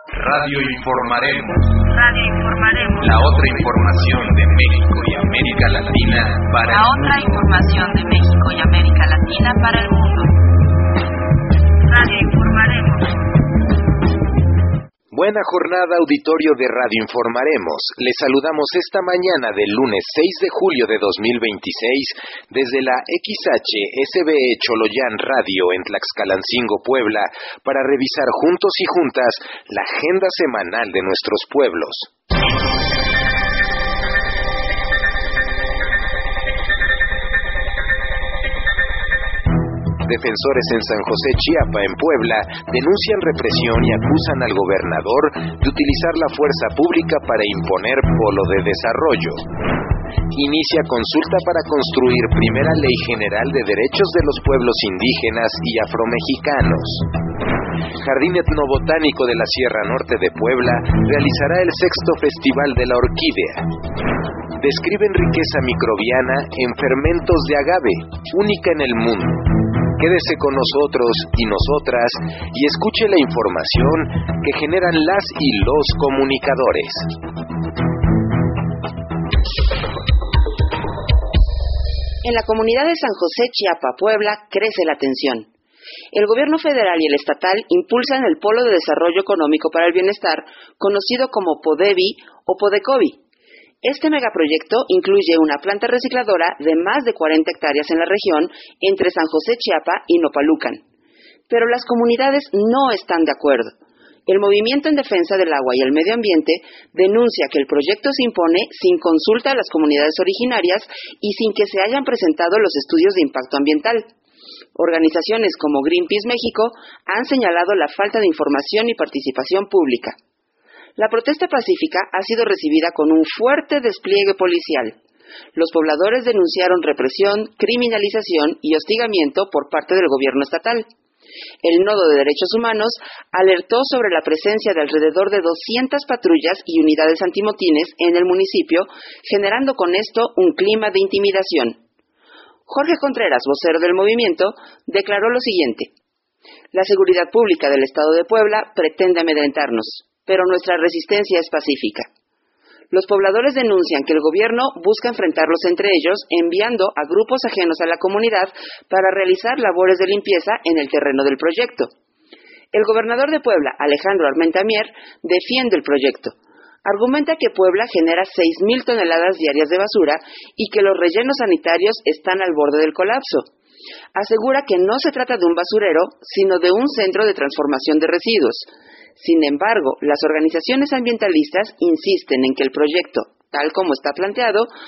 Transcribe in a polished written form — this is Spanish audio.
Radio Informaremos. Radio Informaremos. La otra información de México y América Latina para La otra información de México y América Latina para el mundo. Radio Informaremos. Buena jornada, auditorio de Radio Informaremos. Les saludamos esta mañana del lunes 6 de julio de 2026 desde la XHSBE Choloyán Radio en Tlaxcalancingo, Puebla, para revisar juntos y juntas la agenda semanal de nuestros pueblos. Defensores en San José, Chiapa, en Puebla, denuncian represión y acusan al gobernador de utilizar la fuerza pública para imponer polo de desarrollo. Inicia consulta para construir primera ley general de derechos de los pueblos indígenas y afromexicanos. Jardín Etnobotánico de la Sierra Norte de Puebla realizará el 6º Festival de la Orquídea. Describen riqueza microbiana en fermentos de agave, única en el mundo. Quédese con nosotros y nosotras y escuche la información que generan las y los comunicadores. En la comunidad de San José, Chiapa, Puebla, crece la tensión. El gobierno federal y el estatal impulsan el Polo de Desarrollo Económico para el Bienestar, conocido como PODEBI o PODECOBI. Este megaproyecto incluye una planta recicladora de más de 40 hectáreas en la región entre San José, Chiapa y Nopalucan. Pero las comunidades no están de acuerdo. El Movimiento en Defensa del Agua y el Medio Ambiente denuncia que el proyecto se impone sin consulta a las comunidades originarias y sin que se hayan presentado los estudios de impacto ambiental. Organizaciones como Greenpeace México han señalado la falta de información y participación pública. La protesta pacífica ha sido recibida con un fuerte despliegue policial. Los pobladores denunciaron represión, criminalización y hostigamiento por parte del gobierno estatal. El Nodo de Derechos Humanos alertó sobre la presencia de alrededor de 200 patrullas y unidades antimotines en el municipio, generando con esto un clima de intimidación. Jorge Contreras, vocero del movimiento, declaró lo siguiente: la seguridad pública del Estado de Puebla pretende amedrentarnos, pero nuestra resistencia es pacífica. Los pobladores denuncian que el gobierno busca enfrentarlos entre ellos, enviando a grupos ajenos a la comunidad para realizar labores de limpieza en el terreno del proyecto. El gobernador de Puebla, Alejandro Armenta Mier, defiende el proyecto. Argumenta que Puebla genera 6,000 toneladas diarias de basura y que los rellenos sanitarios están al borde del colapso. Asegura que no se trata de un basurero, sino de un centro de transformación de residuos. Sin embargo, las organizaciones ambientalistas insisten en que el proyecto, tal como está planteado,